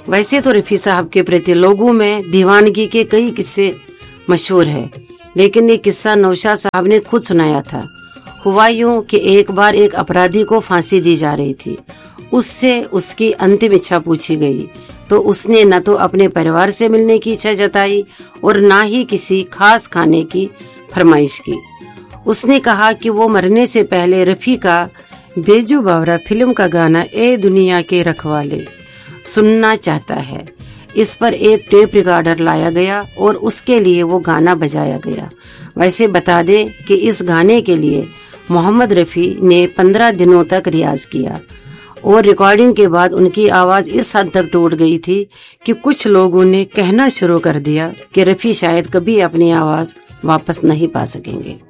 वैसे तो रफी साहब के प्रति लोगों में दीवानगी के कई किस्से मशहूर है, लेकिन ये किस्सा नौशाद साहब ने खुद सुनाया था। हुआ यूं कि एक बार एक अपराधी को फांसी दी जा रही थी। उससे उसकी अंतिम इच्छा पूछी गई तो उसने न तो अपने परिवार से मिलने की इच्छा जताई और न ही किसी खास खाने की फरमाइश की। उसने कहा कि वो मरने से पहले रफी का बेजू बावरा फिल्म का गाना ए दुनिया के रखवाले सुनना चाहता है। इस पर एक टेप रिकॉर्डर लाया गया और उसके लिए वो गाना बजाया गया। वैसे बता दें कि इस गाने के लिए मोहम्मद रफी ने 15 दिनों तक रियाज किया और रिकॉर्डिंग के बाद उनकी आवाज इस हद तक टूट गई थी कि कुछ लोगों ने कहना शुरू कर दिया कि रफी शायद कभी अपनी आवाज वापस नहीं पा सकेंगे।